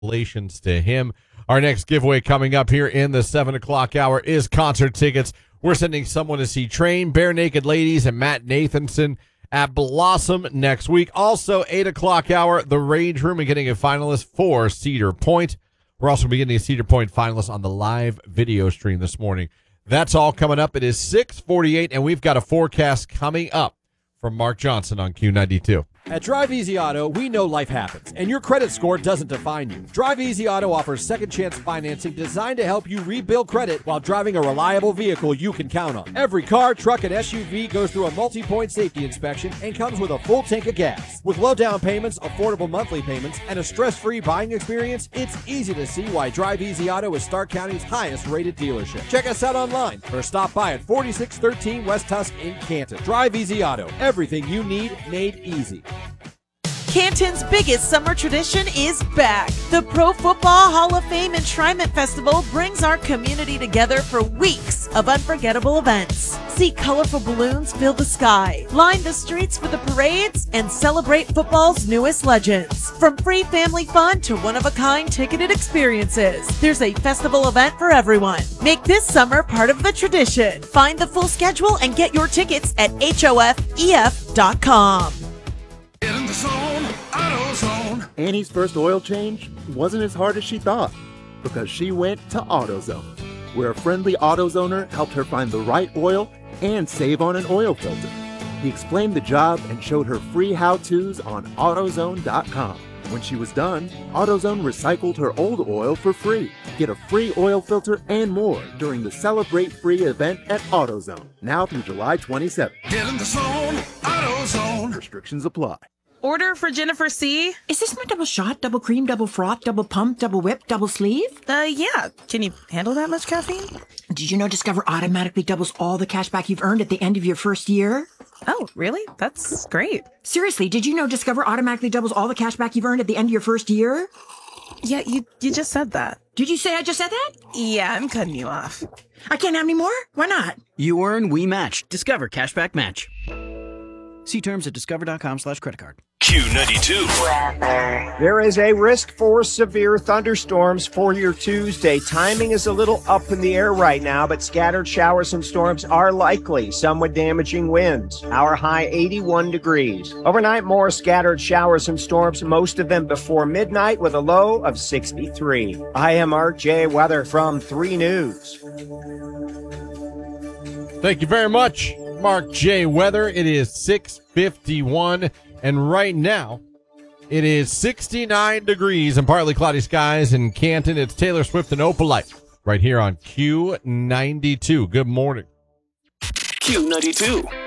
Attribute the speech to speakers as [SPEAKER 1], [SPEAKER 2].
[SPEAKER 1] Congratulations to him. Our next giveaway coming up here in the 7 o'clock hour is concert tickets. We're sending someone to see Train, Bare Naked Ladies, and Matt Nathanson at Blossom next week. Also, 8 o'clock hour, the Rage Room, and getting a finalist for Cedar Point. We're also beginning a Cedar Point finalist on the live video stream this morning. That's all coming up. It is 6:48, and we've got a forecast coming up from Mark Johnson on Q92.
[SPEAKER 2] At Drive Easy Auto, we know life happens, and your credit score doesn't define you. Drive Easy Auto offers second chance financing designed to help you rebuild credit while driving a reliable vehicle you can count on. Every car, truck, and SUV goes through a multi-point safety inspection and comes with a full tank of gas. With low down payments, affordable monthly payments, and a stress-free buying experience, it's easy to see why Drive Easy Auto is Stark County's highest-rated dealership. Check us out online or stop by at 4613 West Tusk in Canton. Drive Easy Auto. Everything you need made easy.
[SPEAKER 3] Canton's biggest summer tradition is back. The Pro Football Hall of Fame Enshrinement Festival brings our community together for weeks of unforgettable events. See colorful balloons fill the sky, line the streets for the parades, and celebrate football's newest legends. From free family fun to one-of-a-kind ticketed experiences, there's a festival event for everyone. Make this summer part of the tradition. Find the full schedule and get your tickets at HOFEF.com.
[SPEAKER 4] In the zone, AutoZone.
[SPEAKER 5] Annie's first oil change wasn't as hard as she thought because she went to AutoZone, where a friendly AutoZoner helped her find the right oil and save on an oil filter. He explained the job and showed her free how-tos on AutoZone.com. When she was done, AutoZone recycled her old oil for free. Get a free oil filter and more during the Celebrate Free event at AutoZone, now through July 27th.
[SPEAKER 4] Get in the zone, AutoZone.
[SPEAKER 5] Restrictions apply.
[SPEAKER 6] Order for Jennifer C.
[SPEAKER 7] Is this my double shot, double cream, double froth, double pump, double whip, double sleeve?
[SPEAKER 6] Yeah. Can you handle that much caffeine?
[SPEAKER 7] Did you know Discover automatically doubles all the cash back you've earned at the end of your first year?
[SPEAKER 6] Oh, really? That's great.
[SPEAKER 7] Seriously, did you know Discover automatically doubles all the cash back you've earned at the end of your first year?
[SPEAKER 6] Yeah, you just said that.
[SPEAKER 7] Did you say I just said that?
[SPEAKER 6] Yeah, I'm cutting you off.
[SPEAKER 7] I can't have any more? Why not?
[SPEAKER 8] You earn, we match. Discover Cashback Match. See terms at discover.com/creditcard.
[SPEAKER 9] Q92. There is a risk for severe thunderstorms for your Tuesday. Timing is a little up in the air right now, but scattered showers and storms are likely, some with damaging winds. Our high 81 degrees. Overnight, more scattered showers and storms, most of them before midnight with a low of 63. I am Mark J. Weather from 3 News.
[SPEAKER 1] Thank you very much, Mark J. Weather. It is 6:51, and right now it is 69 degrees and partly cloudy skies in Canton. It's Taylor Swift and Opalite right here on Q92. Good morning.
[SPEAKER 4] Q92.